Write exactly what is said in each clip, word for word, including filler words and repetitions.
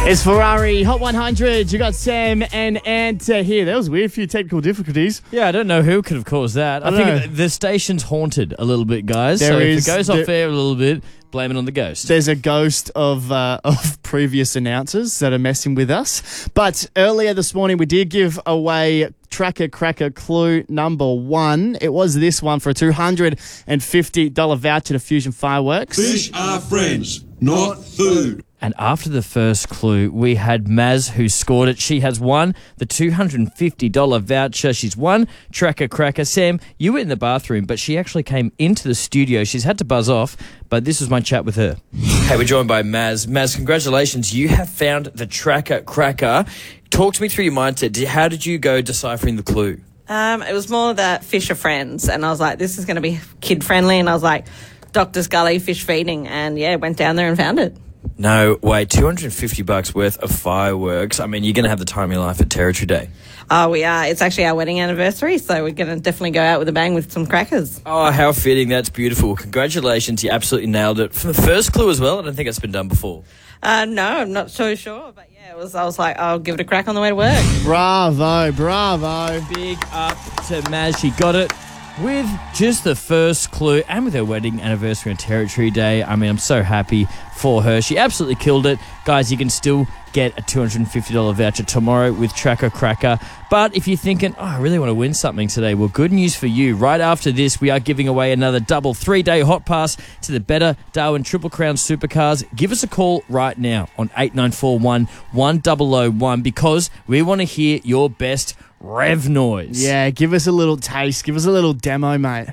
It's Ferrari Hot one hundred. You got Sam and Anta here. That was weird. A few technical difficulties. Yeah, I don't know who could have caused that. I, I think know. the station's haunted a little bit, guys. There so is, if it goes there, off air a little bit, blame it on the ghost. There's a ghost of uh, of previous announcers that are messing with us. But earlier this morning, we did give away Tracker Cracker clue number one. It was this one for a two hundred fifty dollars voucher to Fusion Fireworks. Fish are friends, not food. And after the first clue, we had Maz who scored it. She has won the two hundred fifty dollars voucher. She's won Tracker Cracker. Sam, you were in the bathroom, but she actually came into the studio. She's had to buzz off, but this was my chat with her. Hey, we're joined by Maz. Maz, congratulations. You have found the Tracker Cracker. Talk to me through your mindset. How did you go deciphering the clue? Um, it was more that fish are friends, and I was like, this is going to be kid-friendly, and I was like, Doctor Scully fish feeding, and yeah, went down there and found it. No, wait, two hundred fifty bucks worth of fireworks. I mean, you're going to have the time of your life at Territory Day. Oh, we are. It's actually our wedding anniversary, so we're going to definitely go out with a bang with some crackers. Oh, how fitting. That's beautiful. Congratulations. You absolutely nailed it. From the first clue as well, I don't think it's been done before. Uh, no, I'm not so sure, but yeah, it was. I was like, I'll give it a crack on the way to work. Bravo, bravo. Big up to Maz. She got it with just the first clue and with her wedding anniversary on Territory Day. I mean, I'm so happy for her. She absolutely killed it. Guys, you can still get a two hundred fifty dollars voucher tomorrow with Tracker Cracker. But if you're thinking, oh, I really want to win something today, well, good news for you. Right after this, we are giving away another double three-day hot pass to the Better Darwin Triple Crown Supercars. Give us a call right now on eight nine four one, one zero zero one because we want to hear your best rev noise. Yeah, give us a little taste. Give us a little demo, mate.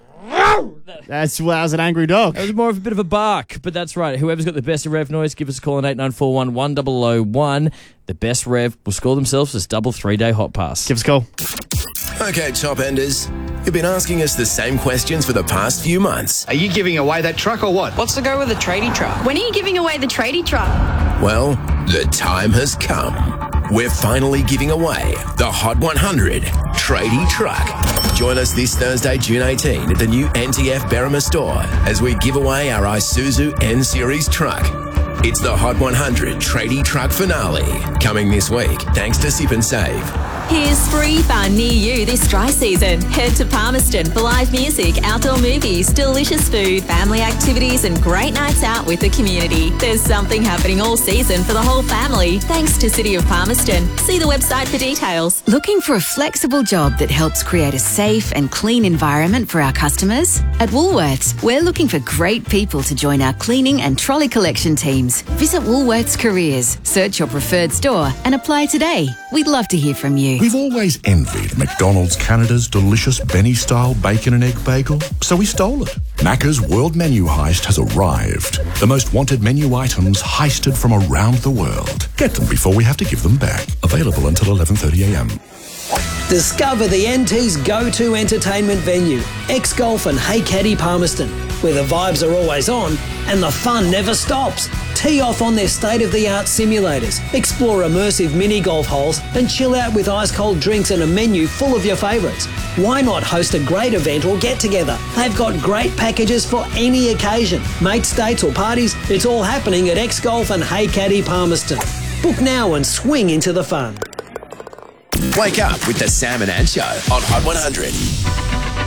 That's well, that was an angry dog. It was more of a bit of a bark, but that's right. Whoever's got the best rev noise, give us a call on eight nine four one, one zero zero one. The best rev will score themselves this double three-day hot pass. Give us a call. Okay, top enders. You've been asking us the same questions for the past few months. Are you giving away that truck or what? What's the go with the tradie truck? When are you giving away the tradie truck? Well, the time has come. We're finally giving away the Hot one hundred Tradie Truck. Join us this Thursday, June eighteenth at the new N T F Berrima store as we give away our Isuzu N-Series truck. It's the Hot one hundred Tradie Truck Finale, coming this week thanks to Sip and Save. Here's free fun near you this dry season. Head to Palmerston for live music, outdoor movies, delicious food, family activities and great nights out with the community. There's something happening all season for the whole family, thanks to City of Palmerston. See the website for details. Looking for a flexible job that helps create a safe and clean environment for our customers? At Woolworths, we're looking for great people to join our cleaning and trolley collection teams. Visit Woolworths Careers, search your preferred store and apply today. We'd love to hear from you. We've always envied McDonald's Canada's delicious Benny-style bacon and egg bagel, so we stole it. Macca's World Menu Heist has arrived. The most wanted menu items heisted from around the world. Get them before we have to give them back. Available until eleven thirty a m. Discover the N T's go-to entertainment venue, X-Golf and Hey Caddy Palmerston, where the vibes are always on and the fun never stops. Tee off on their state-of-the-art simulators, explore immersive mini-golf holes and chill out with ice-cold drinks and a menu full of your favourites. Why not host a great event or get-together? They've got great packages for any occasion. Mates, dates or parties, it's all happening at X-Golf and Hey Caddy Palmerston. Book now and swing into the fun. Wake up with the Sam and Ant Show on Hot one hundred.